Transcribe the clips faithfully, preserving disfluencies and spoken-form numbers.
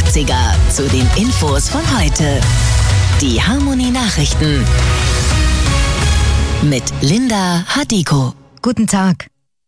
Leipziger zu den Infos von heute. Die Harmonie Nachrichten mit Linda Hadiko. Guten Tag.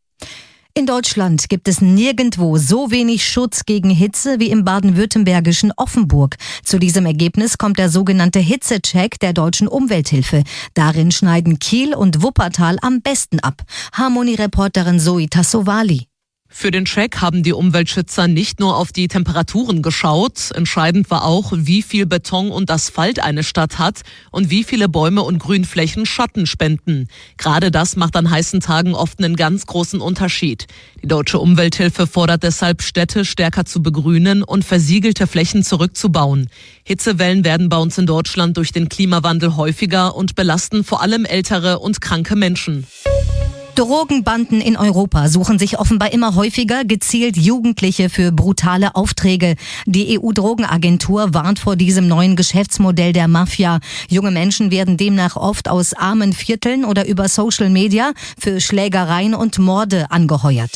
In Deutschland gibt es nirgendwo so wenig Schutz gegen Hitze wie im baden-württembergischen Offenburg. Zu diesem Ergebnis kommt der sogenannte Hitzecheck der Deutschen Umwelthilfe. Darin schneiden Kiel und Wuppertal am besten ab. Harmonie-Reporterin Zoe Tassovali. Für den Check haben die Umweltschützer nicht nur auf die Temperaturen geschaut. Entscheidend war auch, wie viel Beton und Asphalt eine Stadt hat und wie viele Bäume und Grünflächen Schatten spenden. Gerade das macht an heißen Tagen oft einen ganz großen Unterschied. Die Deutsche Umwelthilfe fordert deshalb, Städte stärker zu begrünen und versiegelte Flächen zurückzubauen. Hitzewellen werden bei uns in Deutschland durch den Klimawandel häufiger und belasten vor allem ältere und kranke Menschen. Drogenbanden in Europa suchen sich offenbar immer häufiger gezielt Jugendliche für brutale Aufträge. Die E U-Drogenagentur warnt vor diesem neuen Geschäftsmodell der Mafia. Junge Menschen werden demnach oft aus armen Vierteln oder über Social Media für Schlägereien und Morde angeheuert.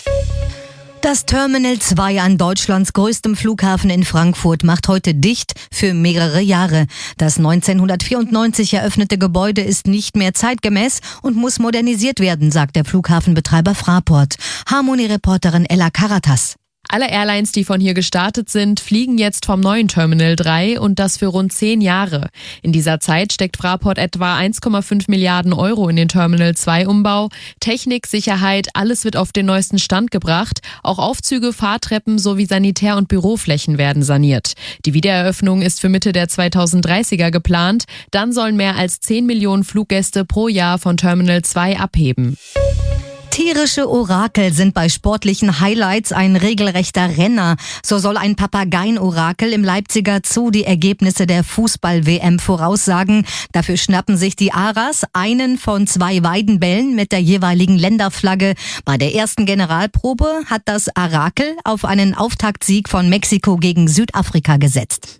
Das Terminal zwei an Deutschlands größtem Flughafen in Frankfurt macht heute dicht für mehrere Jahre. Das neunzehnhundertvierundneunzig eröffnete Gebäude ist nicht mehr zeitgemäß und muss modernisiert werden, sagt der Flughafenbetreiber Fraport. Harmonie-Reporterin Ella Karatas. Alle Airlines, die von hier gestartet sind, fliegen jetzt vom neuen Terminal drei und das für rund zehn Jahre. In dieser Zeit steckt Fraport etwa eins Komma fünf Milliarden Euro in den Terminal zwei Umbau. Technik, Sicherheit, alles wird auf den neuesten Stand gebracht. Auch Aufzüge, Fahrtreppen sowie Sanitär- und Büroflächen werden saniert. Die Wiedereröffnung ist für Mitte der zweitausenddreißiger geplant. Dann sollen mehr als zehn Millionen Fluggäste pro Jahr von Terminal zwei abheben. Tierische Orakel sind bei sportlichen Highlights ein regelrechter Renner. So soll ein Papageien-Orakel im Leipziger Zoo die Ergebnisse der Fußball-W M voraussagen. Dafür schnappen sich die Aras einen von zwei Weidenbällen mit der jeweiligen Länderflagge. Bei der ersten Generalprobe hat das Orakel auf einen Auftaktsieg von Mexiko gegen Südafrika gesetzt.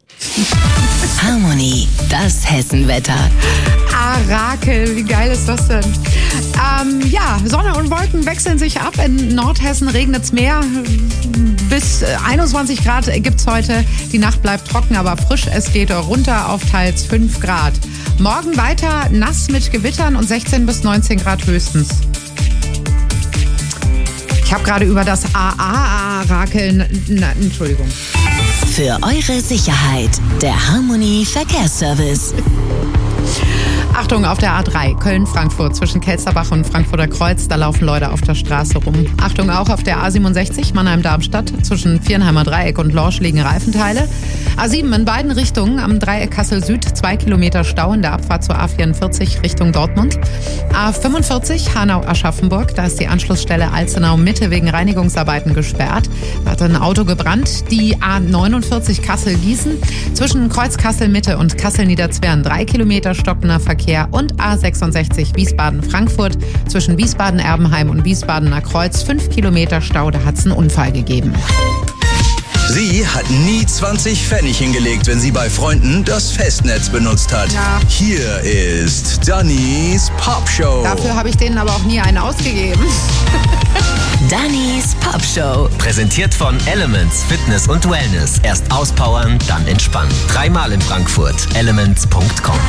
Harmonie, das Hessenwetter. Orakel, wie geil ist das denn? Ähm, ja, Sonne und Wolken wechseln sich ab. In Nordhessen regnet es mehr. Bis einundzwanzig Grad gibt es heute. Die Nacht bleibt trocken, aber frisch. Es geht runter auf teils fünf Grad. Morgen weiter nass mit Gewittern und sechzehn bis neunzehn Grad höchstens. Ich habe gerade über das A A-Orakel... Entschuldigung. Für eure Sicherheit, der Harmonie Verkehrsservice. Achtung, auf der A drei, Köln-Frankfurt, zwischen Kelsterbach und Frankfurter Kreuz, da laufen Leute auf der Straße rum. Achtung auch auf der A siebenundsechzig, Mannheim-Darmstadt, zwischen Vierenheimer Dreieck und Lorsch liegen Reifenteile. A sieben in beiden Richtungen, am Dreieck Kassel-Süd, zwei Kilometer Stau in der Abfahrt zur A vierundvierzig Richtung Dortmund. A fünfundvierzig, Hanau-Aschaffenburg, da ist die Anschlussstelle Alzenau-Mitte wegen Reinigungsarbeiten gesperrt. Da hat ein Auto gebrannt. Die A neunundvierzig Kassel-Gießen, zwischen Kreuz Kassel-Mitte und Kassel-Niederzwern, drei Kilometer stockender Verkehr. Und A sechsundsechzig Wiesbaden-Frankfurt, zwischen Wiesbaden-Erbenheim und Wiesbadener Kreuz, fünf Kilometer Stau, da hat es einen Unfall gegeben. Sie hat nie zwanzig Pfennig hingelegt, wenn sie bei Freunden das Festnetz benutzt hat. Ja. Hier ist Dannys Popshow. Dafür habe ich denen aber auch nie einen ausgegeben. Dannys Popshow. Präsentiert von Elements Fitness und Wellness. Erst auspowern, dann entspannen. Dreimal in Frankfurt. elements punkt com